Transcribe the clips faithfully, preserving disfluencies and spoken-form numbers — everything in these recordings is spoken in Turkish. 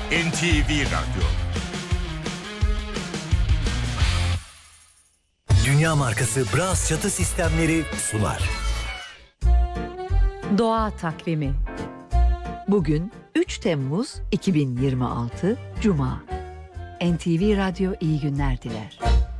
N T V Radyo. Dünya markası Bras çatı sistemleri sunar. Doğa takvimi. Bugün üç Temmuz iki bin yirmi altı Cuma. N T V Radyo iyi günler diler.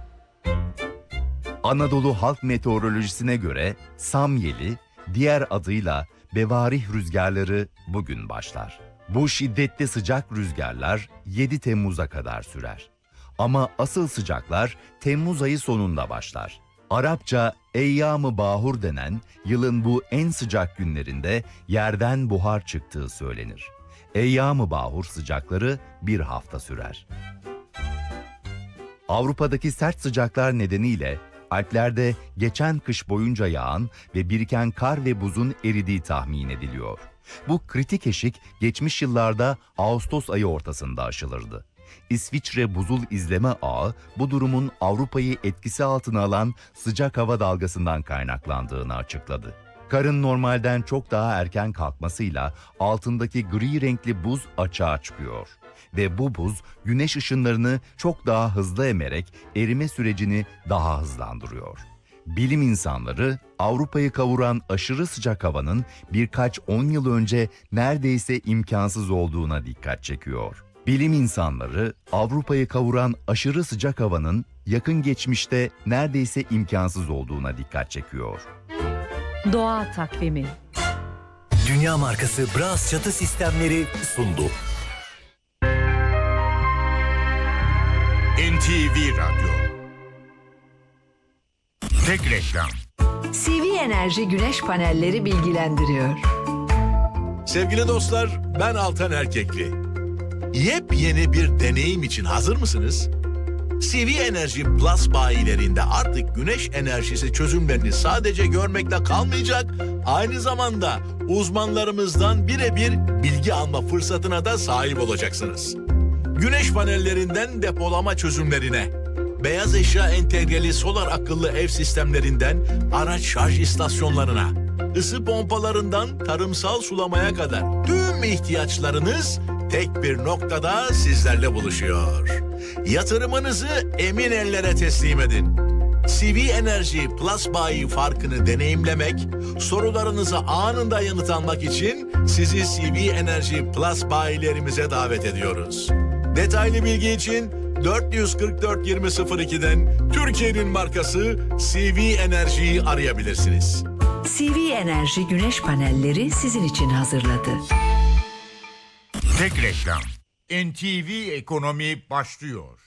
Anadolu Halk Meteorolojisi'ne göre Samyeli, diğer adıyla Bevarih rüzgarları bugün başlar. Bu şiddetli sıcak rüzgarlar yedi Temmuz'a kadar sürer. Ama asıl sıcaklar Temmuz ayı sonunda başlar. Arapça Eyyam-ı Bahur denen yılın bu en sıcak günlerinde yerden buhar çıktığı söylenir. Eyyam-ı Bahur sıcakları bir hafta sürer. Avrupa'daki sert sıcaklar nedeniyle Alplerde geçen kış boyunca yağan ve biriken kar ve buzun eridiği tahmin ediliyor. Bu kritik eşik geçmiş yıllarda Ağustos ayı ortasında aşılırdı. İsviçre Buzul İzleme Ağı bu durumun Avrupa'yı etkisi altına alan sıcak hava dalgasından kaynaklandığını açıkladı. Karın normalden çok daha erken kalkmasıyla altındaki gri renkli buz açığa çıkıyor. Ve bu buz güneş ışınlarını çok daha hızlı emerek erime sürecini daha hızlandırıyor. Bilim insanları Avrupa'yı kavuran aşırı sıcak havanın birkaç on yıl önce neredeyse imkansız olduğuna dikkat çekiyor. Bilim insanları Avrupa'yı kavuran aşırı sıcak havanın yakın geçmişte neredeyse imkansız olduğuna dikkat çekiyor. Doğa takvimi. Dünya markası Bras çatı sistemleri sundu. N T V Radyo. Tek reklam. C V Enerji güneş panelleri bilgilendiriyor. Sevgili dostlar, ben Altan Erkekli. Yepyeni bir deneyim için hazır mısınız? C V Enerji Plus bayilerinde artık güneş enerjisi çözümlerini sadece görmekle kalmayacak, aynı zamanda uzmanlarımızdan birebir bilgi alma fırsatına da sahip olacaksınız. Güneş panellerinden depolama çözümlerine, beyaz eşya entegreli solar akıllı ev sistemlerinden araç şarj istasyonlarına, ısı pompalarından tarımsal sulamaya kadar tüm ihtiyaçlarınız tek bir noktada sizlerle buluşuyor. Yatırımınızı emin ellere teslim edin. C V Enerji Plus bayi farkını deneyimlemek, sorularınıza anında yanıt almak için sizi C V Enerji Plus bayilerimize davet ediyoruz. Detaylı bilgi için dört yüz kırk dört yirmi sıfır iki'den Türkiye'nin markası C V Enerji'yi arayabilirsiniz. C V Enerji güneş panelleri sizin için hazırladı. Tek reklam. N T V Ekonomi başlıyor.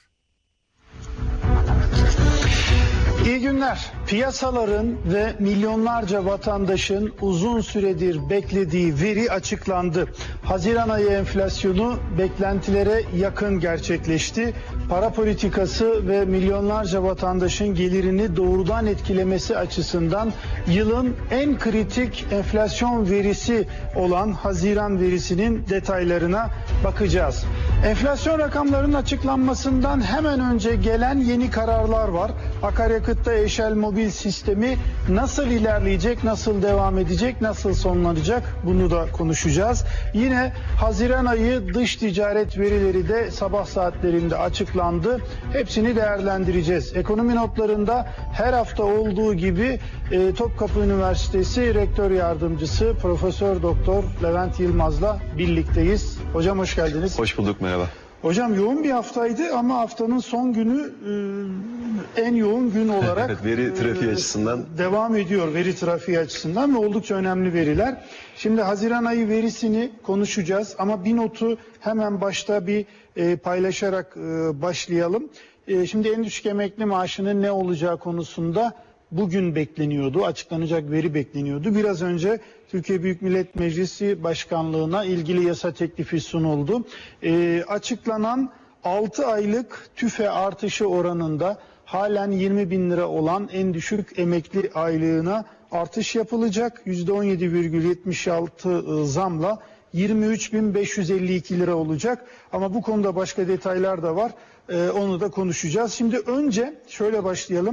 İyi günler. Piyasaların ve milyonlarca vatandaşın uzun süredir beklediği veri açıklandı. Haziran ayı enflasyonu beklentilere yakın gerçekleşti. Para politikası ve milyonlarca vatandaşın gelirini doğrudan etkilemesi açısından yılın en kritik enflasyon verisi olan Haziran verisinin detaylarına bakacağız. Enflasyon rakamlarının açıklanmasından hemen önce gelen yeni kararlar var. Akaryakıtta eşel mobil sistemi nasıl ilerleyecek, nasıl devam edecek, nasıl sonlanacak bunu da konuşacağız. Yine Haziran ayı dış ticaret verileri de sabah saatlerinde açıklandı. Hepsini değerlendireceğiz. Ekonomi notlarında her hafta olduğu gibi e, Topkapı Üniversitesi Rektör Yardımcısı Profesör Doktor Levent Yılmaz'la birlikteyiz. Hocam hoş geldiniz. Hoş bulduk, merhaba. Hocam yoğun bir haftaydı ama haftanın son günü e, en yoğun gün olarak evet, veri trafiği e, açısından devam ediyor, veri trafiği açısından ve oldukça önemli veriler. Şimdi Haziran ayı verisini konuşacağız ama bir notu hemen başta bir e, paylaşarak e, başlayalım. E, şimdi en düşük emekli maaşının ne olacağı konusunda bugün bekleniyordu, açıklanacak veri bekleniyordu. Biraz önce Türkiye Büyük Millet Meclisi Başkanlığı'na ilgili yasa teklifi sunuldu. E, açıklanan altı aylık tüfe artışı oranında halen yirmi bin lira olan en düşük emekli aylığına artış yapılacak. yüzde on yedi virgül yetmiş altı zamla yirmi üç bin beş yüz elli iki lira olacak. Ama bu konuda başka detaylar da var. E, onu da konuşacağız. Şimdi önce şöyle başlayalım.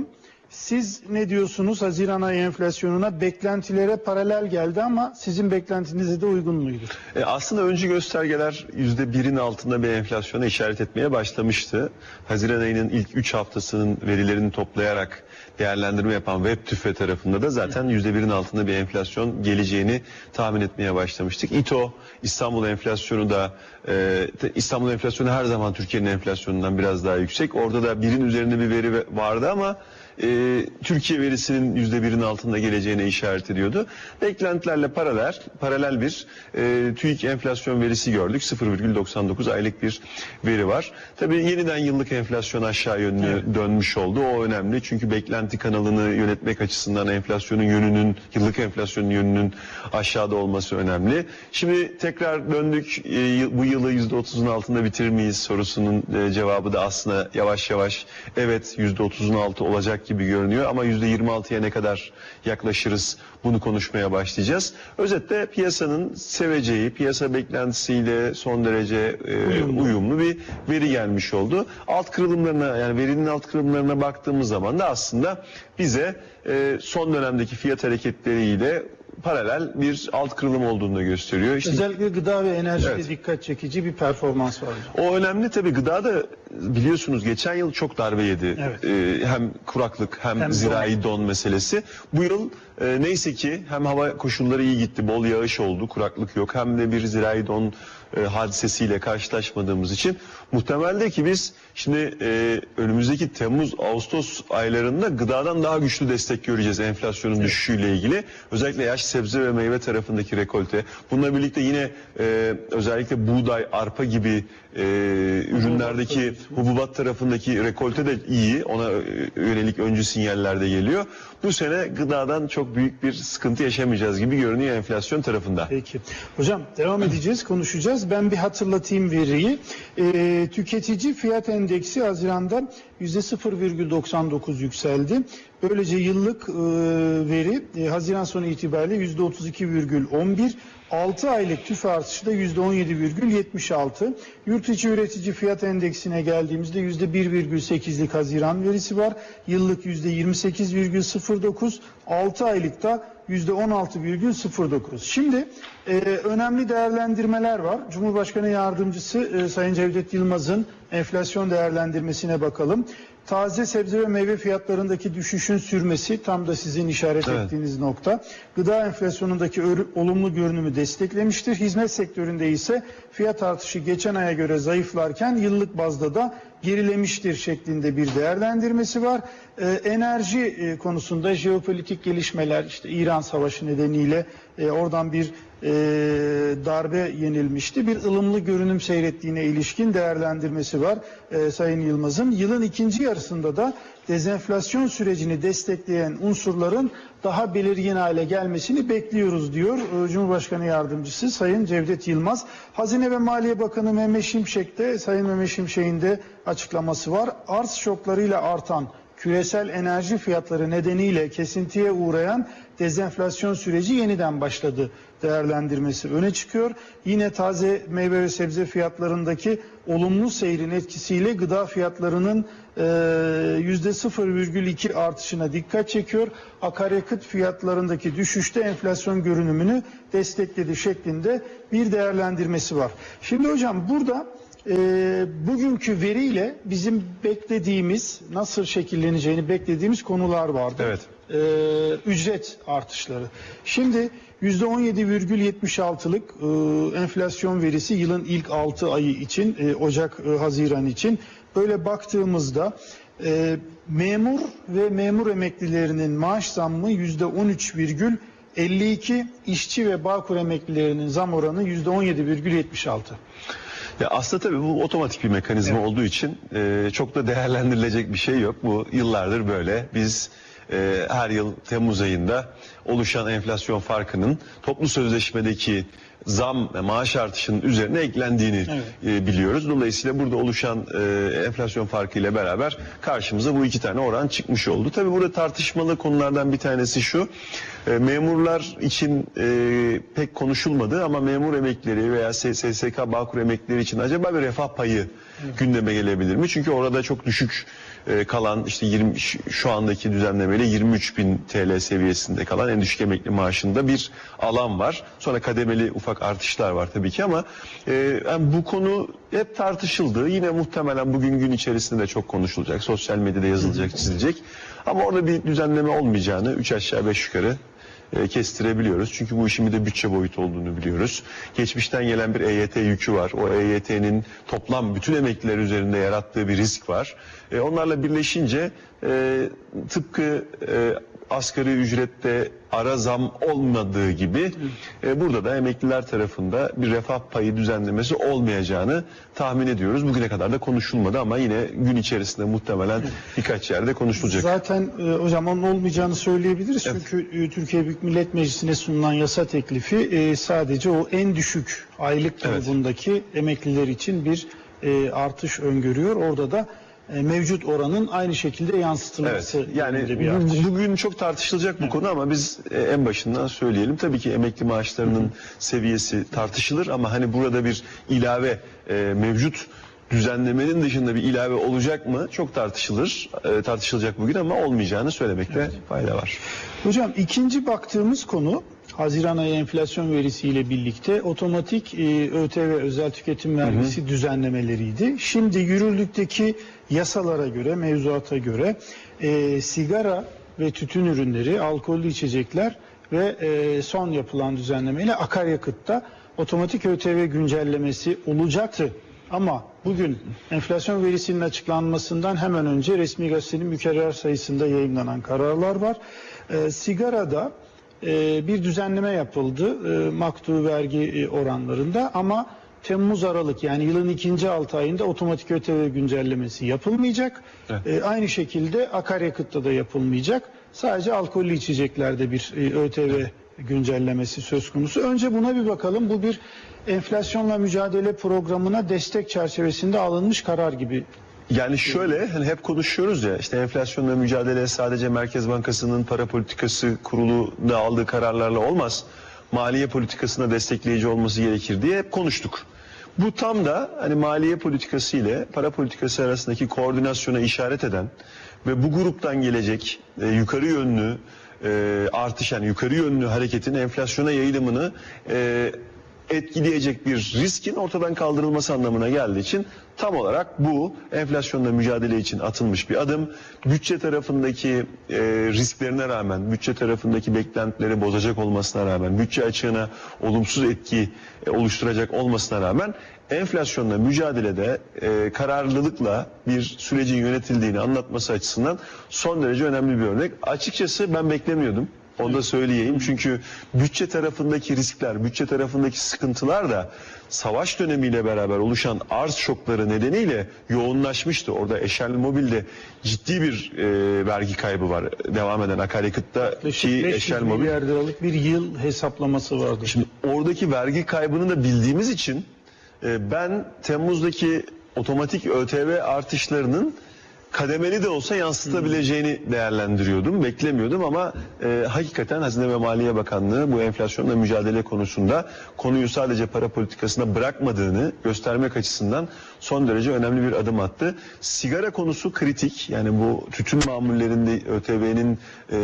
Siz ne diyorsunuz? Haziran ayı enflasyonuna beklentilere paralel geldi ama sizin beklentinize de uygun muydu? E aslında öncü göstergeler yüzde birin altında bir enflasyona işaret etmeye başlamıştı. Haziran ayının ilk üç haftasının verilerini toplayarak değerlendirme yapan Web-TÜFE tarafında da zaten yüzde birin altında bir enflasyon geleceğini tahmin etmeye başlamıştık. İTO, İstanbul enflasyonu da e, İstanbul enflasyonu her zaman Türkiye'nin enflasyonundan biraz daha yüksek. Orada da birin üzerinde bir veri vardı ama e, Türkiye verisinin yüzde birin altında geleceğine işaret ediyordu. Beklentilerle paralel, paralel bir e, TÜİK enflasyon verisi gördük. sıfır virgül doksan dokuz aylık bir veri var. Tabii yeniden yıllık enflasyon aşağı yönlü evet. dönmüş oldu. O önemli çünkü beklenti kanalını yönetmek açısından enflasyonun yönünün, yıllık enflasyonun yönünün aşağıda olması önemli. Şimdi tekrar döndük. E, bu yılı yüzde otuzun altında bitirir miyiz sorusunun e, cevabı da aslında yavaş yavaş evet yüzde otuzun altı olacak gibi görünüyor ama yüzde yirmi altıya ne kadar yaklaşırız bunu konuşmaya başlayacağız. Özetle piyasanın seveceği, piyasa beklentisiyle son derece e, uyumlu. uyumlu bir veri gelmiş oldu. Alt kırılımlarına yani verinin alt kırılımlarına baktığımız zaman da aslında bize e, son dönemdeki fiyat hareketleriyle paralel bir alt kırılım olduğunu da gösteriyor. İşte, özellikle gıda ve enerjide evet. dikkat çekici bir performans var. O önemli tabii. Gıda da biliyorsunuz geçen yıl çok darbe yedi. Evet. Ee, hem kuraklık hem, hem zirai don. don meselesi. Bu yıl e, neyse ki hem hava koşulları iyi gitti, bol yağış oldu, kuraklık yok. Hem de bir zirai don e, hadisesiyle karşılaşmadığımız için muhtemelde ki biz şimdi e, önümüzdeki Temmuz, Ağustos aylarında gıdadan daha güçlü destek göreceğiz enflasyonun evet. düşüşüyle ilgili. Özellikle yaş sebze ve meyve tarafındaki rekolte. Bununla birlikte yine e, özellikle buğday, arpa gibi e, ürünlerdeki hububat tarafındaki rekolte de iyi. Ona yönelik öncü sinyaller de geliyor. Bu sene gıdadan çok büyük bir sıkıntı yaşamayacağız gibi görünüyor enflasyon tarafında. Peki. Hocam devam edeceğiz, konuşacağız. Ben bir hatırlatayım veriyi. Ee, tüketici fiyat endeksi Haziran'da yüzde sıfır virgül doksan dokuz yükseldi. Böylece yıllık e, veri e, Haziran sonu itibariyle yüzde otuz iki virgül on bir. altı aylık TÜFE artışı da yüzde on yedi virgül yetmiş altı. Yurt içi üretici fiyat endeksine geldiğimizde yüzde bir virgül sekizlik Haziran verisi var. Yıllık yüzde yirmi sekiz virgül sıfır dokuz. altı aylıkta yüzde on altı virgül sıfır dokuz. Şimdi e, önemli değerlendirmeler var. Cumhurbaşkanı Yardımcısı e, Sayın Cevdet Yılmaz'ın enflasyon değerlendirmesine bakalım. Taze sebze ve meyve fiyatlarındaki düşüşün sürmesi tam da sizin işaret evet. ettiğiniz nokta. Gıda enflasyonundaki olumlu görünümü desteklemiştir. Hizmet sektöründe ise fiyat artışı geçen aya göre zayıflarken yıllık bazda da gerilemiştir şeklinde bir değerlendirmesi var. Ee, enerji e, konusunda jeopolitik gelişmeler, işte İran Savaşı nedeniyle e, oradan bir e, darbe yenilmişti. Bir ılımlı görünüm seyrettiğine ilişkin değerlendirmesi var e, Sayın Yılmaz'ın. Yılın ikinci yarısında da dezenflasyon sürecini destekleyen unsurların daha belirgin hale gelmesini bekliyoruz diyor e, Cumhurbaşkanı Yardımcısı Sayın Cevdet Yılmaz. Hazine ve Maliye Bakanı Mehmet Şimşek de Sayın Mehmet Şimşek'in de açıklaması var. Arz şoklarıyla artan küresel enerji fiyatları nedeniyle kesintiye uğrayan dezenflasyon süreci yeniden başladı değerlendirmesi öne çıkıyor. Yine taze meyve ve sebze fiyatlarındaki olumlu seyrin etkisiyle gıda fiyatlarının yüzde sıfır virgül iki artışına dikkat çekiyor. Akaryakıt fiyatlarındaki düşüşte enflasyon görünümünü destekledi şeklinde bir değerlendirmesi var. Şimdi hocam burada E, bugünkü veriyle bizim beklediğimiz, nasıl şekilleneceğini beklediğimiz konular vardı. Evet. E, ücret artışları. Şimdi yüzde on yedi virgül yetmiş altılık e, enflasyon verisi yılın ilk altı ayı için, e, Ocak, e, Haziran için. Böyle baktığımızda e, memur ve memur emeklilerinin maaş zammı yüzde on üç virgül elli iki, işçi ve Bağkur emeklilerinin zam oranı yüzde on yedi virgül yetmiş altı. Ya aslında tabii bu otomatik bir mekanizma evet. olduğu için e, çok da değerlendirilecek bir şey yok. Bu yıllardır böyle. Biz e, her yıl Temmuz ayında oluşan enflasyon farkının toplu sözleşmedeki zam ve maaş artışının üzerine eklendiğini evet. e, biliyoruz. Dolayısıyla burada oluşan e, enflasyon farkı ile beraber karşımıza bu iki tane oran çıkmış oldu. Tabii burada tartışmalı konulardan bir tanesi şu. E, memurlar için e, pek konuşulmadı ama memur emeklileri veya S S K Bağkur emeklileri için acaba bir refah payı evet. gündeme gelebilir mi? Çünkü orada çok düşük e, kalan işte yirmi şu andaki düzenlemeyle yirmi üç bin T L seviyesinde kalan en düşük emekli maaşında bir alan var. Sonra kademeli ufak artışlar var tabii ki ama e, yani bu konu hep tartışıldı. Yine muhtemelen bugün gün içerisinde de çok konuşulacak. Sosyal medyada yazılacak, çizilecek. Ama orada bir düzenleme olmayacağını üç aşağı beş yukarı e, kestirebiliyoruz. Çünkü bu işin bir de bütçe boyutu olduğunu biliyoruz. Geçmişten gelen bir E Y T yükü var. O E Y T'nin toplam bütün emekliler üzerinde yarattığı bir risk var. E, onlarla birleşince e, tıpkı e, asgari ücrette ara zam olmadığı gibi e, burada da emekliler tarafında bir refah payı düzenlemesi olmayacağını tahmin ediyoruz. Bugüne kadar da konuşulmadı ama yine gün içerisinde muhtemelen birkaç yerde konuşulacak. Zaten e, hocam onun olmayacağını söyleyebiliriz. Evet. Çünkü e, Türkiye Büyük Millet Meclisi'ne sunulan yasa teklifi e, sadece o en düşük aylık Evet. grubundaki emekliler için bir e, artış öngörüyor. Orada da e, mevcut oranın aynı şekilde yansıtılması Evet, yani yönünde bir bu- artış. bugün çok tartışılacak bu konu ama biz e, en başından söyleyelim. Tabii ki emekli maaşlarının seviyesi tartışılır ama hani burada bir ilave e, mevcut düzenlemenin dışında bir ilave olacak mı? Çok tartışılır. E, tartışılacak bugün ama olmayacağını söylemekte fayda var. Hocam ikinci baktığımız konu Haziran ayı enflasyon verisiyle birlikte otomatik e, ÖTV özel tüketim vergisi düzenlemeleriydi. Şimdi yürürlükteki yasalara göre, mevzuata göre e, sigara ve tütün ürünleri, alkollü içecekler ve e, son yapılan düzenlemeyle akaryakıtta otomatik ÖTV güncellemesi olacaktı. Ama bugün enflasyon verisinin açıklanmasından hemen önce resmi gazetenin mükerrer sayısında yayınlanan kararlar var. E, sigarada e, bir düzenleme yapıldı e, maktu vergi e, oranlarında ama Temmuz-Aralık yani yılın ikinci altı ayında otomatik ÖTV güncellemesi yapılmayacak. Evet. E, aynı şekilde akaryakıtta da yapılmayacak. Sadece alkollü içeceklerde bir e, ÖTV güncellemesi söz konusu. Önce buna bir bakalım. Bu bir enflasyonla mücadele programına destek çerçevesinde alınmış karar gibi. Yani şöyle hani hep konuşuyoruz ya işte enflasyonla mücadele sadece Merkez Bankası'nın para politikası kurulunda aldığı kararlarla olmaz. Maliye politikasına destekleyici olması gerekir diye hep konuştuk. Bu tam da hani maliye politikası ile para politikası arasındaki koordinasyona işaret eden ve bu gruptan gelecek e, yukarı yönlü e, artış yani yukarı yönlü hareketin enflasyona yayılımını e, etkileyecek bir riskin ortadan kaldırılması anlamına geldiği için tam olarak bu enflasyonla mücadele için atılmış bir adım. Bütçe tarafındaki e, risklerine rağmen, bütçe tarafındaki beklentileri bozacak olmasına rağmen, bütçe açığına olumsuz etki e, oluşturacak olmasına rağmen enflasyonla mücadelede e, kararlılıkla bir sürecin yönetildiğini anlatması açısından son derece önemli bir örnek. Açıkçası ben beklemiyordum. Onu da söyleyeyim çünkü bütçe tarafındaki riskler, bütçe tarafındaki sıkıntılar da savaş dönemiyle beraber oluşan arz şokları nedeniyle yoğunlaşmıştı. Orada Eşel Mobil'de ciddi bir e, vergi kaybı var. Devam eden akaryakıtta ki Eşel Mobil. milyar liralık bir yıl hesaplaması vardı. Şimdi oradaki vergi kaybını da bildiğimiz için e, ben Temmuz'daki otomatik ÖTV artışlarının kademeli de olsa yansıtabileceğini değerlendiriyordum, beklemiyordum ama e, hakikaten Hazine ve Maliye Bakanlığı bu enflasyonla mücadele konusunda konuyu sadece para politikasına bırakmadığını göstermek açısından son derece önemli bir adım attı. Sigara konusu kritik, yani bu tütün mamullerinde ÖTV'nin e,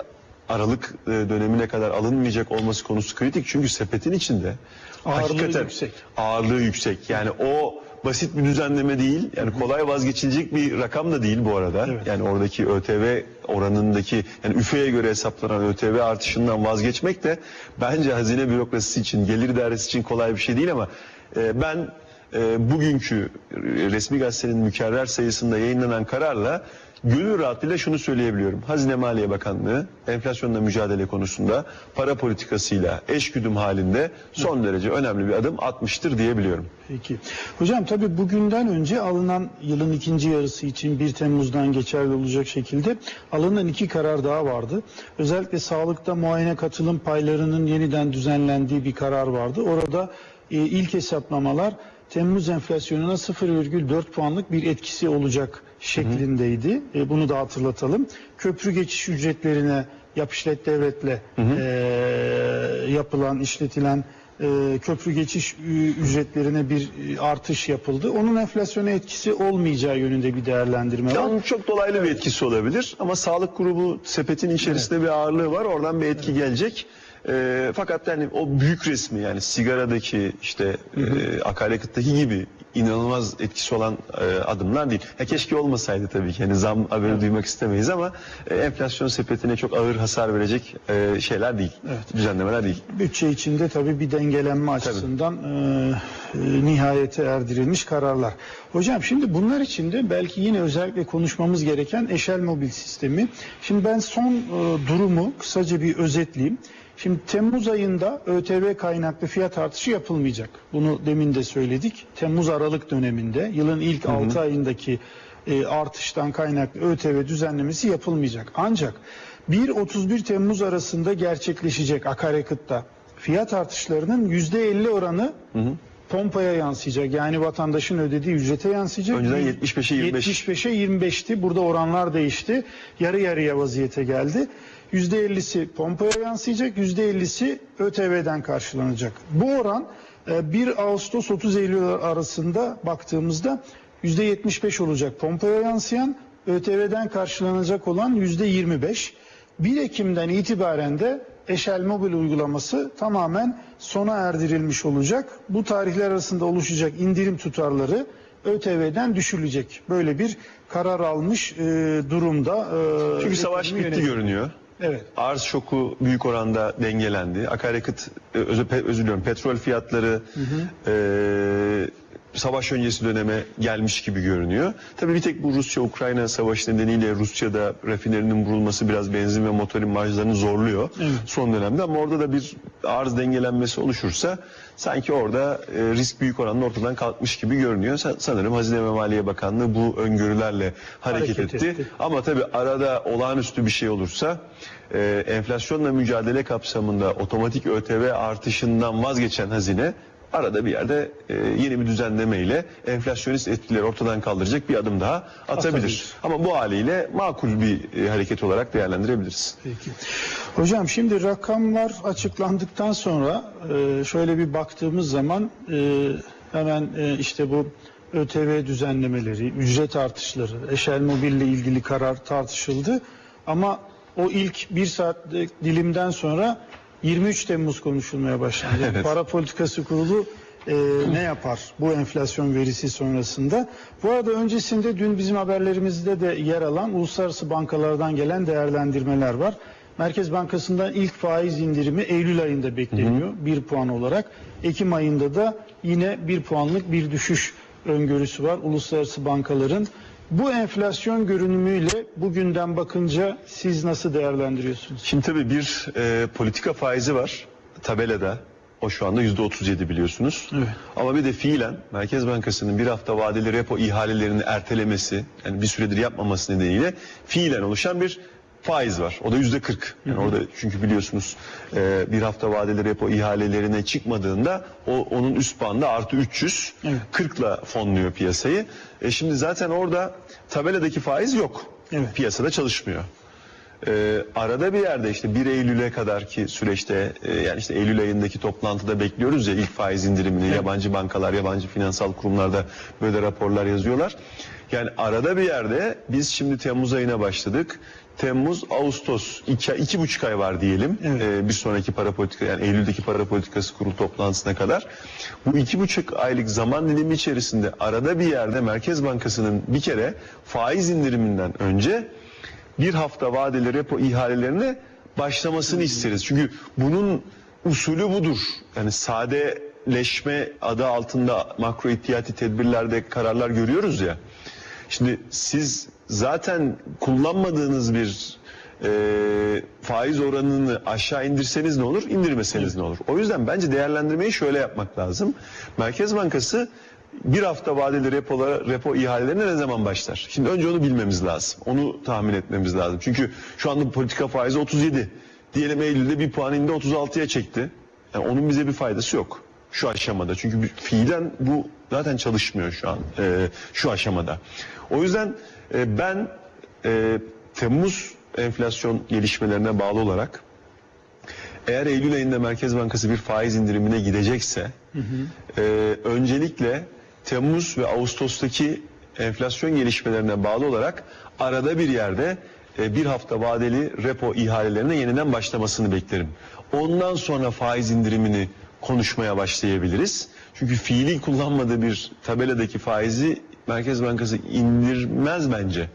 Aralık e, dönemine kadar alınmayacak olması konusu kritik çünkü sepetin içinde Ağırlığı hakikaten yüksek. ağırlığı yüksek. Yani o basit bir düzenleme değil. Yani kolay vazgeçilecek bir rakam da değil bu arada. Evet. Yani oradaki ÖTV oranındaki yani üfeye göre hesaplanan ÖTV artışından vazgeçmek de bence hazine bürokrasisi için, gelir idaresi için kolay bir şey değil ama e, ben e, bugünkü resmi gazetenin mükerrer sayısında yayınlanan kararla gönül rahatlığıyla şunu söyleyebiliyorum. Hazine Maliye Bakanlığı enflasyonla mücadele konusunda para politikasıyla eşgüdüm halinde son derece önemli bir adım atmıştır diyebiliyorum. Peki. Hocam tabii bugünden önce alınan yılın ikinci yarısı için bir Temmuz'dan geçerli olacak şekilde alınan iki karar daha vardı. Özellikle sağlıkta muayene katılım paylarının yeniden düzenlendiği bir karar vardı. Orada e, ilk hesaplamalar Temmuz enflasyonuna sıfır virgül dört puanlık bir etkisi olacak şeklindeydi. E, bunu da hatırlatalım. Köprü geçiş ücretlerine yap işlet devletle e, yapılan, işletilen e, köprü geçiş ücretlerine bir artış yapıldı. Onun enflasyona etkisi olmayacağı yönünde bir değerlendirme var. Yani çok dolaylı bir etkisi olabilir ama sağlık grubu sepetin içerisinde evet. bir ağırlığı var. Oradan bir etki evet. gelecek. E, fakat yani o büyük resmi yani sigaradaki işte e, akaryakıttaki gibi inanılmaz etkisi olan e, adımlar değil. Ha, keşke olmasaydı tabii ki. Yani zam haberi evet. duymak istemeyiz ama e, enflasyon sepetine çok ağır hasar verecek e, şeyler değil. Evet. Düzenlemeler değil. Bütçe içinde tabii bir dengelenme açısından e, e, nihayete erdirilmiş kararlar. Hocam şimdi bunlar içinde belki yine özellikle konuşmamız gereken eşel mobil sistemi. Şimdi ben son e, durumu kısaca bir özetleyeyim. Şimdi Temmuz ayında ÖTV kaynaklı fiyat artışı yapılmayacak. Bunu demin de söyledik. Temmuz-Aralık döneminde yılın ilk altı ayındaki e, artıştan kaynaklı ÖTV düzenlemesi yapılmayacak. Ancak bir otuz bir Temmuz arasında gerçekleşecek akaryakıtta fiyat artışlarının yüzde elli oranı hı hı. pompaya yansıyacak. Yani vatandaşın ödediği ücrete yansıyacak. Önceden yetmiş beşe yirmi beş. yetmiş beşe yirmi beşti. Burada oranlar değişti. Yarı yarıya vaziyete geldi. yüzde ellisi pompaya yansıyacak, yüzde ellisi ÖTV'den karşılanacak. Bu oran bir Ağustos otuz Eylül arasında baktığımızda yüzde yetmiş beş olacak pompaya yansıyan, ÖTV'den karşılanacak olan yüzde yirmi beş. bir Ekim'den itibaren de eşel mobil uygulaması tamamen sona erdirilmiş olacak. Bu tarihler arasında oluşacak indirim tutarları ÖTV'den düşülecek. Böyle bir karar almış e, durumda. E, Çünkü savaş bitti yönetim. görünüyor. Evet. Arz şoku büyük oranda dengelendi. Akaryakıt, özür, özür diliyorum, petrol fiyatları hı hı. E, savaş öncesi döneme gelmiş gibi görünüyor. Tabii bir tek bu Rusya-Ukrayna savaşı nedeniyle Rusya'da rafinerinin vurulması biraz benzin ve motorin marjlarını zorluyor evet. son dönemde. Ama orada da bir arz dengelenmesi oluşursa sanki orada e, risk büyük oranda ortadan kalkmış gibi görünüyor. San, sanırım Hazine ve Maliye Bakanlığı bu öngörülerle hareket, hareket etti. etti. Ama tabii arada olağanüstü bir şey olursa e, enflasyonla mücadele kapsamında otomatik ÖTV artışından vazgeçen hazine arada bir yerde e, yeni bir düzenleme ile enflasyonist etkileri ortadan kaldıracak bir adım daha atabilir. Atabilir. Ama bu haliyle makul bir e, hareket olarak değerlendirebiliriz. Peki. Hocam şimdi rakamlar açıklandıktan sonra e, şöyle bir baktığımız zaman e, hemen e, işte bu ÖTV düzenlemeleri, ücret artışları, eşel mobille ilgili karar tartışıldı. Ama o ilk bir saatlik dilimden sonra yirmi üç Temmuz konuşulmaya başlandı. Evet. Para Politikası Kurulu e, ne yapar bu enflasyon verisi sonrasında? Bu arada öncesinde dün bizim haberlerimizde de yer alan uluslararası bankalardan gelen değerlendirmeler var. Merkez Bankası'ndan ilk faiz indirimi Eylül ayında bekleniyor. Hı hı. bir puan olarak. Ekim ayında da yine bir puanlık bir düşüş öngörüsü var uluslararası bankaların. Bu enflasyon görünümüyle bugünden bakınca siz nasıl değerlendiriyorsunuz? Şimdi tabii bir e, politika faizi var tabelada. O şu anda yüzde otuz yedi biliyorsunuz. Evet. Ama bir de fiilen Merkez Bankası'nın bir hafta vadeli repo ihalelerini ertelemesi, yani bir süredir yapmaması nedeniyle fiilen oluşan bir faiz var. O da yüzde kırk. Yani orada çünkü biliyorsunuz e, bir hafta vadeli repo ihalelerine çıkmadığında o onun üst bandı artı üç yüz evet. kırkla fonluyor piyasayı. E şimdi zaten orada tabeladaki faiz yok. Evet. Piyasada çalışmıyor. E, arada bir yerde işte bir Eylül'e kadar ki süreçte e, yani işte Eylül ayındaki toplantıda bekliyoruz ya ilk faiz indirimini. Evet. Yabancı bankalar, yabancı finansal kurumlarda böyle raporlar yazıyorlar. Yani arada bir yerde biz şimdi Temmuz ayına başladık. Temmuz, Ağustos, iki, iki buçuk ay var diyelim. Evet. Ee, bir sonraki para politika, yani Eylül'deki para politikası kurulu toplantısına kadar. Bu iki buçuk aylık zaman dilimi içerisinde arada bir yerde Merkez Bankası'nın bir kere faiz indiriminden önce bir hafta vadeli repo ihalelerine başlamasını isteriz. Çünkü bunun usulü budur. Yani sadeleşme adı altında makro ihtiyati tedbirlerde kararlar görüyoruz ya. Şimdi siz zaten kullanmadığınız bir e, faiz oranını aşağı indirseniz ne olur, indirmeseniz ne olur? O yüzden bence değerlendirmeyi şöyle yapmak lazım. Merkez Bankası bir hafta vadeli repolara, repo ihalelerine ne zaman başlar? Şimdi önce onu bilmemiz lazım. Onu tahmin etmemiz lazım. Çünkü şu anda politika faizi otuz yedi. Diyelim Eylül'de bir puan indi otuz altıya çekti. Yani onun bize bir faydası yok şu aşamada. Çünkü fiilen bu zaten çalışmıyor şu an e, şu aşamada. O yüzden e, ben e, Temmuz enflasyon gelişmelerine bağlı olarak Eğer Eylül ayında Merkez Bankası bir faiz indirimine gidecekse hı hı. E, öncelikle Temmuz ve Ağustos'taki enflasyon gelişmelerine bağlı olarak arada bir yerde e, bir hafta vadeli repo ihalelerine yeniden başlamasını beklerim. Ondan sonra faiz indirimini konuşmaya başlayabiliriz. Çünkü fiili kullanmadığı bir tabeladaki faizi Merkez Bankası indirmez bence.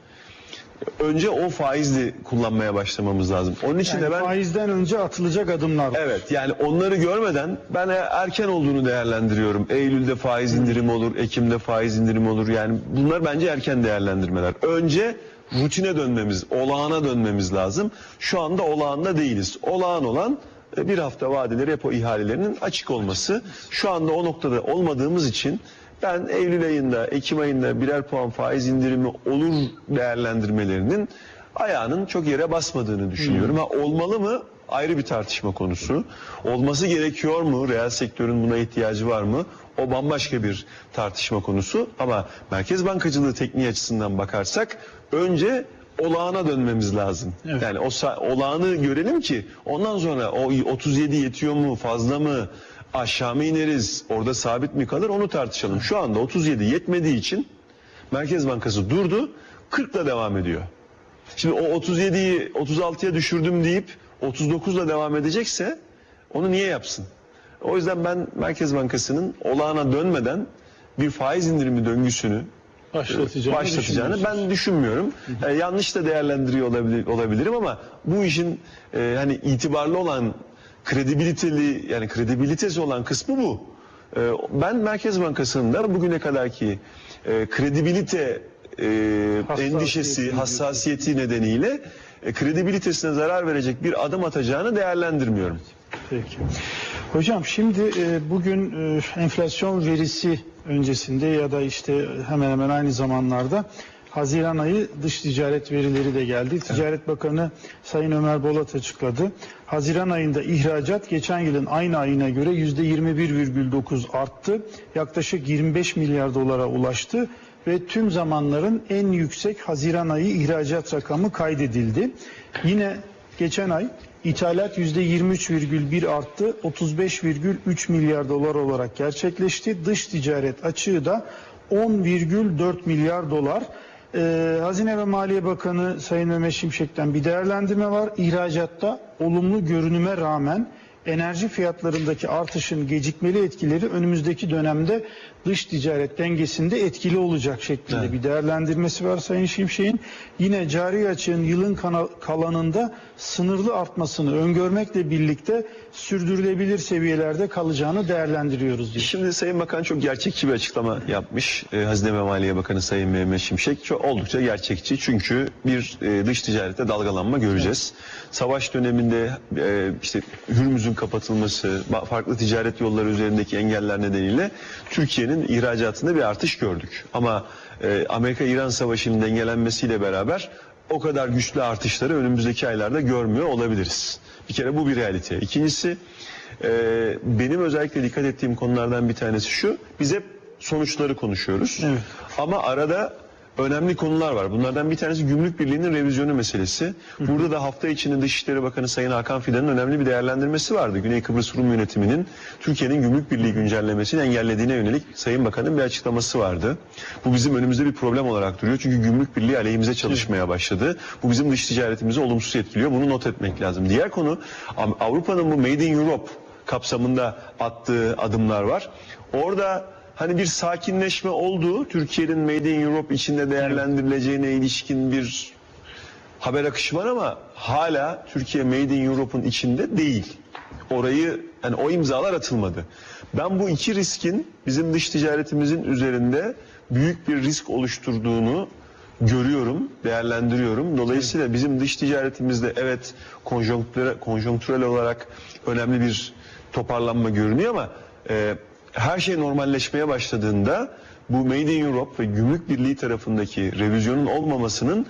Önce o faizli kullanmaya başlamamız lazım. Onun için yani de ben faizden önce atılacak adımlar var. Evet, yani onları görmeden ben erken olduğunu değerlendiriyorum. Eylül'de faiz indirimi olur, Ekim'de faiz indirimi olur. Yani bunlar bence erken değerlendirmeler. Önce rutine dönmemiz, olağana dönmemiz lazım. Şu anda olağanda değiliz. Olağan olan bir hafta vadeli repo ihalelerinin açık olması. Şu anda o noktada olmadığımız için ben Eylül ayında, Ekim ayında birer puan faiz indirimi olur değerlendirmelerinin ayağının çok yere basmadığını düşünüyorum. Hmm. Ha, olmalı mı? Ayrı bir tartışma konusu. Olması gerekiyor mu? Reel sektörün buna ihtiyacı var mı? O bambaşka bir tartışma konusu. Ama merkez bankacılığı tekniği açısından bakarsak önce olağana dönmemiz lazım. Evet. Yani o olağanı görelim ki ondan sonra o otuz yedi yetiyor mu, fazla mı, aşağı mı ineriz, orada sabit mi kalır onu tartışalım. Şu anda otuz yedi yetmediği için Merkez Bankası durdu, kırkla devam ediyor. Şimdi o otuz yediyi otuz altıya düşürdüm deyip otuz dokuzla devam edecekse onu niye yapsın? O yüzden ben Merkez Bankası'nın olağana dönmeden bir faiz indirimi döngüsünü başlatacağını, başlatacağını ben düşünmüyorum. Yani yanlış da değerlendiriyor olabilir, olabilirim ama bu işin e, hani itibarlı olan, kredibiliteli yani kredibilitesi olan kısmı bu. E, ben Merkez Bankası'nın da bugüne kadarki e, kredibilite e, hassasiyeti, endişesi, hassasiyeti nedeniyle e, kredibilitesine zarar verecek bir adım atacağını değerlendirmiyorum. Peki. Hocam şimdi e, bugün e, enflasyon verisi öncesinde ya da işte hemen hemen aynı zamanlarda Haziran ayı dış ticaret verileri de geldi. Ticaret evet. Bakanı Sayın Ömer Bolat açıkladı. Haziran ayında ihracat geçen yılın aynı ayına göre yüzde yirmi bir virgül dokuz arttı. Yaklaşık yirmi beş milyar dolara ulaştı ve tüm zamanların en yüksek Haziran ayı ihracat rakamı kaydedildi. Yine geçen ay İthalat yüzde yirmi üç virgül bir arttı, otuz beş virgül üç milyar dolar olarak gerçekleşti. Dış ticaret açığı da on virgül dört milyar dolar. Ee, Hazine ve Maliye Bakanı Sayın Mehmet Şimşek'ten bir değerlendirme var. İhracatta olumlu görünüme rağmen enerji fiyatlarındaki artışın gecikmeli etkileri önümüzdeki dönemde dış ticaret dengesinde etkili olacak şeklinde evet. bir değerlendirmesi var Sayın Şimşek'in. Yine cari açığın yılın kalanında sınırlı artmasını öngörmekle birlikte sürdürülebilir seviyelerde kalacağını değerlendiriyoruz diyor. Şimdi Sayın Bakan çok gerçekçi bir açıklama yapmış. Ee, Hazine ve Maliye Bakanı Sayın Mehmet Şimşek çok oldukça gerçekçi. Çünkü bir e, dış ticarette dalgalanma göreceğiz. Evet. Savaş döneminde e, işte Hürmüz'ün kapatılması, farklı ticaret yolları üzerindeki engeller nedeniyle Türkiye'nin ihracatında bir artış gördük. Ama e, Amerika-İran Savaşı'nın dengelenmesiyle beraber o kadar güçlü artışları önümüzdeki aylarda görmüyor olabiliriz. Bir kere bu bir realite. İkincisi e, benim özellikle dikkat ettiğim konulardan bir tanesi şu. Biz hep sonuçları konuşuyoruz. Evet. Ama arada önemli konular var. Bunlardan bir tanesi Gümrük Birliği'nin revizyonu meselesi. Burada da hafta içinde Dışişleri Bakanı Sayın Hakan Fidan'ın önemli bir değerlendirmesi vardı. Güney Kıbrıs Rum Yönetimi'nin Türkiye'nin Gümrük Birliği güncellemesini engellediğine yönelik Sayın Bakan'ın bir açıklaması vardı. Bu bizim önümüzde bir problem olarak duruyor. Çünkü Gümrük Birliği aleyhimize çalışmaya başladı. Bu bizim dış ticaretimizi olumsuz etkiliyor. Bunu not etmek lazım. Diğer konu Avrupa'nın bu Made in Europe kapsamında attığı adımlar var. Orada hani bir sakinleşme oldu. Türkiye'nin Made in Europe içinde değerlendirileceğine ilişkin bir haber akışı var ama hala Türkiye Made in Europe'un içinde değil. Orayı yani o imzalar atılmadı. Ben bu iki riskin bizim dış ticaretimizin üzerinde büyük bir risk oluşturduğunu görüyorum, değerlendiriyorum. Dolayısıyla bizim dış ticaretimizde evet konjonktürel, konjonktürel olarak önemli bir toparlanma görünüyor ama e, her şey normalleşmeye başladığında bu Made in Europe ve Gümrük Birliği tarafındaki revizyonun olmamasının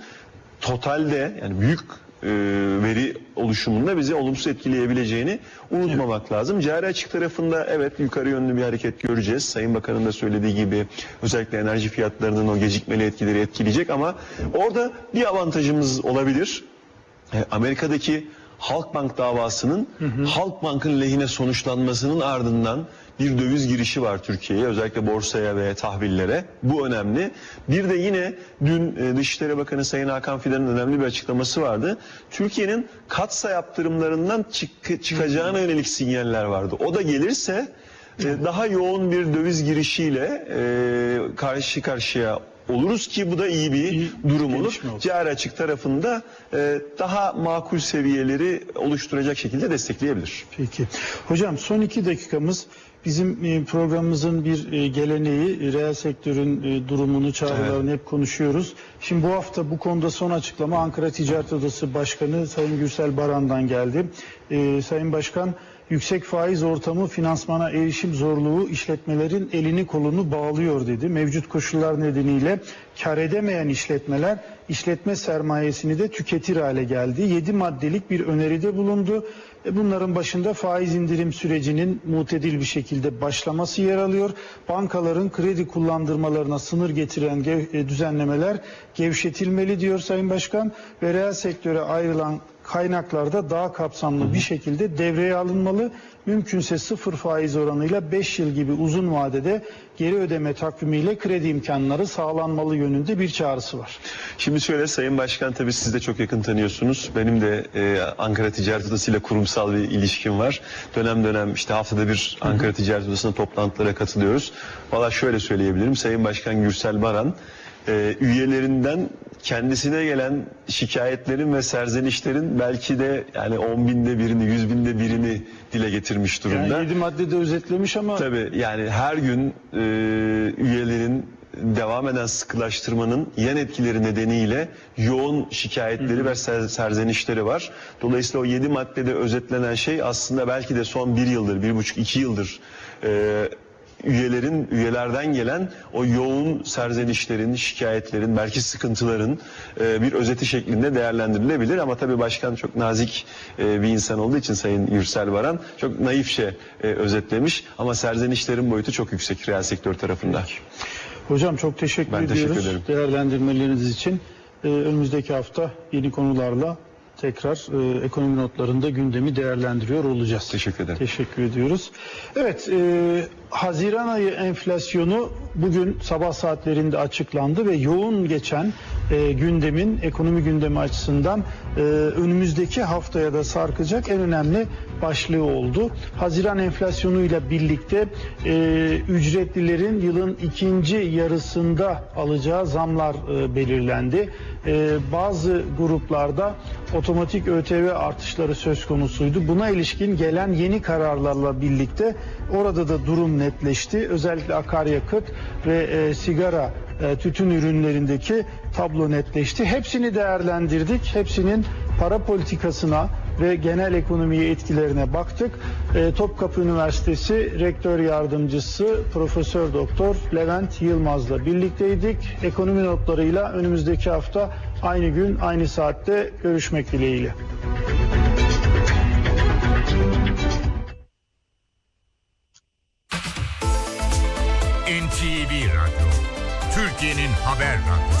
totalde yani büyük e, veri oluşumunda bizi olumsuz etkileyebileceğini unutmamak evet. lazım. Cari açık tarafında evet yukarı yönlü bir hareket göreceğiz. Sayın Bakan'ın da söylediği gibi özellikle enerji fiyatlarının o gecikmeli etkileri etkileyecek ama orada bir avantajımız olabilir. E, Amerika'daki Halkbank davasının hı hı. Halkbank'ın lehine sonuçlanmasının ardından bir döviz girişi var Türkiye'ye, özellikle borsaya ve tahvillere. Bu önemli. Bir de yine dün Dışişleri Bakanı Sayın Hakan Fidan'ın önemli bir açıklaması vardı. Türkiye'nin katsa yaptırımlarından çık çıkacağına yönelik sinyaller vardı. O da gelirse daha yoğun bir döviz girişiyle karşı karşıya oluruz ki bu da iyi bir iyi, durum olur. Cari açık tarafında e, daha makul seviyeleri oluşturacak şekilde destekleyebilir. Peki. Hocam son iki dakikamız. Bizim e, programımızın bir e, geleneği, reel sektörün e, durumunu, çağrılarını evet. hep konuşuyoruz. Şimdi bu hafta bu konuda son açıklama Ankara Ticaret Odası Başkanı Sayın Gürsel Baran'dan geldi. E, Sayın Başkan, yüksek faiz ortamı finansmana erişim zorluğu işletmelerin elini kolunu bağlıyor dedi. Mevcut koşullar nedeniyle kar edemeyen işletmeler işletme sermayesini de tüketir hale geldi. Yedi maddelik bir öneride bulundu. Bunların başında faiz indirim sürecinin mutedil bir şekilde başlaması yer alıyor. Bankaların kredi kullandırmalarına sınır getiren düzenlemeler gevşetilmeli diyor Sayın Başkan ve reel sektöre ayrılan kaynaklarda daha kapsamlı bir şekilde devreye alınmalı. Mümkünse sıfır faiz oranıyla beş yıl gibi uzun vadede geri ödeme takvimiyle kredi imkanları sağlanmalı yönünde bir çağrısı var. Şimdi şöyle, Sayın Başkan tabii siz de çok yakın tanıyorsunuz. Benim de e, Ankara Ticaret Odası ile kurumsal bir ilişkim var. Dönem dönem işte haftada bir Ankara Ticaret Odası'na toplantılara katılıyoruz. Valla şöyle söyleyebilirim. Sayın Başkan Gürsel Baran e, üyelerinden kendisine gelen şikayetlerin ve serzenişlerin belki de yani on binde birini, yüz binde birini dile getirmiş durumda. Yani yedi maddede özetlemiş ama... Tabii yani her gün e, üyelerin devam eden sıkılaştırmanın yan etkileri nedeniyle yoğun şikayetleri hı hı. ve ser, serzenişleri var. Dolayısıyla o yedi maddede özetlenen şey aslında belki de son bir yıldır, bir buçuk, iki yıldır e, üyelerin, üyelerden gelen o yoğun serzenişlerin, şikayetlerin, belki sıkıntıların e, bir özeti şeklinde değerlendirilebilir. Ama tabii başkan çok nazik e, bir insan olduğu için Sayın Gürsel Baran çok naifçe e, özetlemiş. Ama serzenişlerin boyutu çok yüksek reel sektör tarafında. Hocam çok teşekkür ben ediyoruz teşekkür ederim. Değerlendirmeleriniz için. Ee, önümüzdeki hafta yeni konularla tekrar e, ekonomi notlarında gündemi değerlendiriyor olacağız. Teşekkür ederim. Teşekkür ediyoruz. Evet, e, Haziran ayı enflasyonu bugün sabah saatlerinde açıklandı ve yoğun geçen e, gündemin, ekonomi gündemi açısından e, önümüzdeki haftaya da sarkacak en önemli başlığı oldu. Haziran enflasyonuyla birlikte e, ücretlilerin yılın ikinci yarısında alacağı zamlar e, belirlendi. E, bazı gruplarda otomatik ÖTV artışları söz konusuydu. Buna ilişkin gelen yeni kararlarla birlikte orada da durum netleşti. Özellikle akaryakıt ve e, sigara, e, tütün ürünlerindeki tablo netleşti. Hepsini değerlendirdik. Hepsinin para politikasına ve genel ekonomiye etkilerine baktık. E, Topkapı Üniversitesi Rektör Yardımcısı Profesör Doktor Levent Yılmaz'la birlikteydik. Ekonomi notlarıyla önümüzdeki hafta aynı gün aynı saatte görüşmek dileğiyle. N T V Radyo, Türkiye'nin haber radyosu.